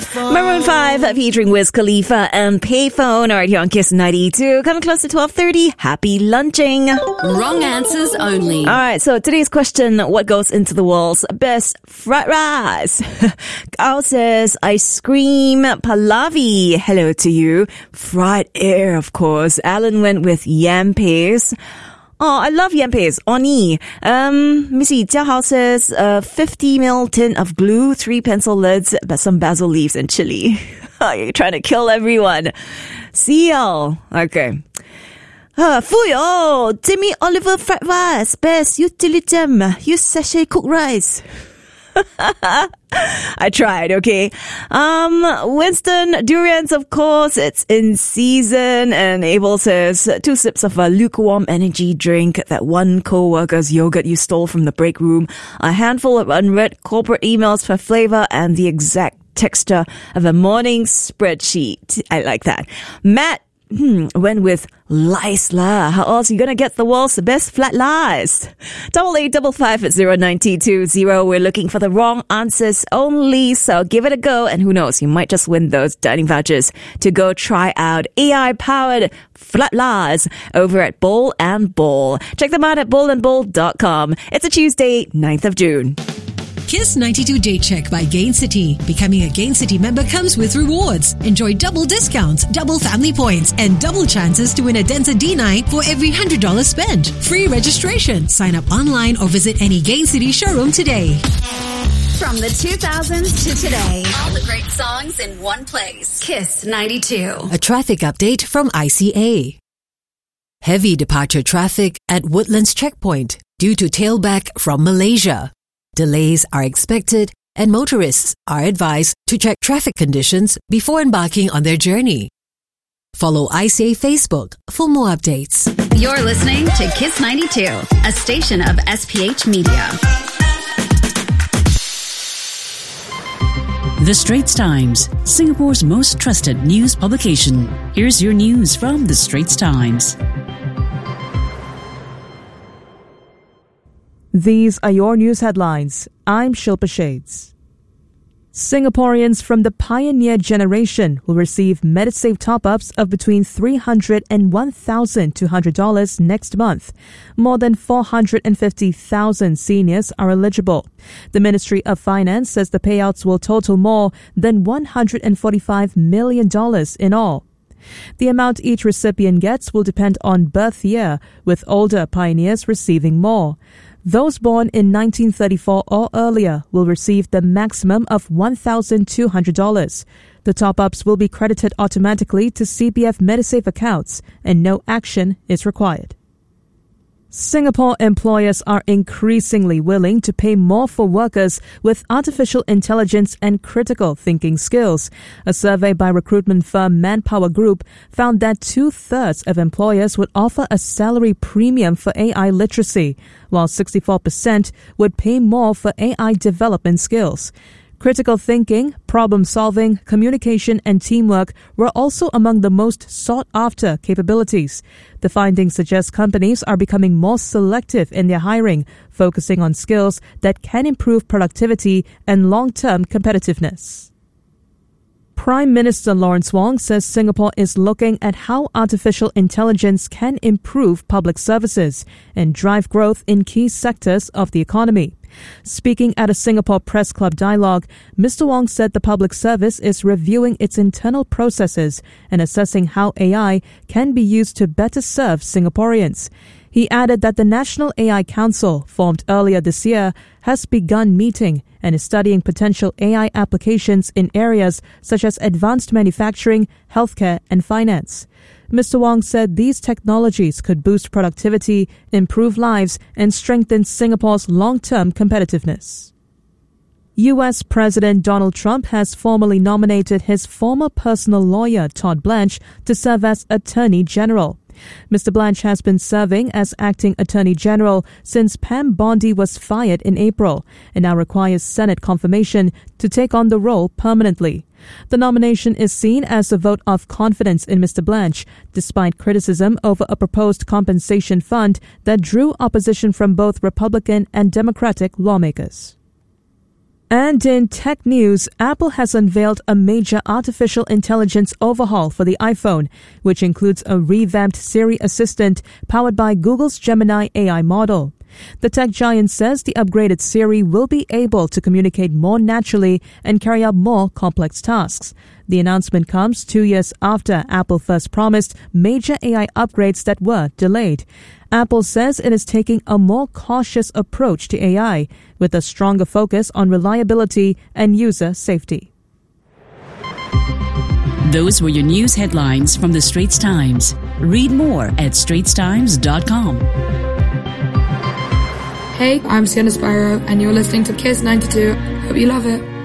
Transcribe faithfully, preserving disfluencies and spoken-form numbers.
Maroon five featuring Wiz Khalifa and Payphone. All right, here on Kiss ninety-two. Coming close to twelve thirty. Happy lunching. Wrong answers only. All right, so today's question, what goes into the world's best fried rice? Gao says, ice cream. Pallavi, hello to you. Fried air, of course. Alan went with yam paste. Oh, I love yam paste. Oni. Um, Missy Jiahao says, uh, fifty milliliters tin of glue, three pencil lids, but some basil leaves and chili. You're trying to kill everyone. Seal. Okay. Uh, Fuyo, Jimmy Oliver fried rice, best utility, use sachet cooked rice. I tried, okay. Um, Winston, durians, of course, it's in season. And Abel says, two sips of a lukewarm energy drink, that one co-worker's yogurt you stole from the break room, a handful of unread corporate emails for flavor, and the exact texture of a morning spreadsheet. I like that. Matt Hmm, went with lice lah. How else are you gonna get the world's best flat lice? Double eight double five at zero nine two zero. We're looking for the wrong answers only, so give it a go. And who knows, you might just win those dining vouchers to go try out A I-powered flat lice over at Bowl and Bowl. Check them out at bowl and bowl dot com. It's a Tuesday, ninth of June. Kiss ninety-two Day Check by Gain City. Becoming a Gain City member comes with rewards. Enjoy double discounts, double family points, and double chances to win a Denza D nine for every one hundred dollars spent. Free registration. Sign up online or visit any Gain City showroom today. From the two thousands to today, all the great songs in one place. Kiss ninety-two. A traffic update from I C A. Heavy departure traffic at Woodlands Checkpoint due to tailback from Malaysia. Delays are expected and motorists are advised to check traffic conditions before embarking on their journey. Follow I C A Facebook for more updates. You're listening to Kiss ninety-two, a station of S P H Media. The Straits Times, Singapore's most trusted news publication. Here's your news from The Straits Times. These are your news headlines. I'm Shilpa Shades. Singaporeans from the pioneer generation will receive MediSave top-ups of between three hundred dollars and one thousand two hundred dollars next month. More than four hundred fifty thousand seniors are eligible. The Ministry of Finance says the payouts will total more than one hundred forty-five million dollars in all. The amount each recipient gets will depend on birth year, with older pioneers receiving more. Those born in nineteen thirty-four or earlier will receive the maximum of one thousand two hundred dollars. The top-ups will be credited automatically to C P F MediSave accounts, and no action is required. Singapore employers are increasingly willing to pay more for workers with artificial intelligence and critical thinking skills. A survey by recruitment firm Manpower Group found that two-thirds of employers would offer a salary premium for A I literacy, while sixty-four percent would pay more for A I development skills. Critical thinking, problem-solving, communication, and teamwork were also among the most sought-after capabilities. The findings suggest companies are becoming more selective in their hiring, focusing on skills that can improve productivity and long-term competitiveness. Prime Minister Lawrence Wong says Singapore is looking at how artificial intelligence can improve public services and drive growth in key sectors of the economy. Speaking at a Singapore Press Club dialogue, Mister Wong said the public service is reviewing its internal processes and assessing how A I can be used to better serve Singaporeans. He added that the National A I Council, formed earlier this year, has begun meeting and is studying potential A I applications in areas such as advanced manufacturing, healthcare, and finance. Mister Wong said these technologies could boost productivity, improve lives, and strengthen Singapore's long-term competitiveness. U S President Donald Trump has formally nominated his former personal lawyer, Todd Blanche, to serve as Attorney General. Mister Blanche has been serving as acting Attorney General since Pam Bondi was fired in April and now requires Senate confirmation to take on the role permanently. The nomination is seen as a vote of confidence in Mister Blanche, despite criticism over a proposed compensation fund that drew opposition from both Republican and Democratic lawmakers. And in tech news, Apple has unveiled a major artificial intelligence overhaul for the iPhone, which includes a revamped Siri assistant powered by Google's Gemini A I model. The tech giant says the upgraded Siri will be able to communicate more naturally and carry out more complex tasks. The announcement comes two years after Apple first promised major A I upgrades that were delayed. Apple says it is taking a more cautious approach to A I, with a stronger focus on reliability and user safety. Those were your news headlines from the Straits Times. Read more at straits times dot com. Hey, I'm Sienna Sparrow, and you're listening to Kiss ninety-two. Hope you love it.